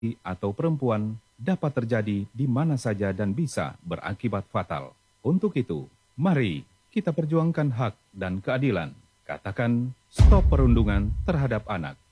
atau perempuan dapat terjadi di mana saja dan bisa berakibat fatal. Untuk itu, mari kita perjuangkan hak dan keadilan. Katakan stop perundungan terhadap anak.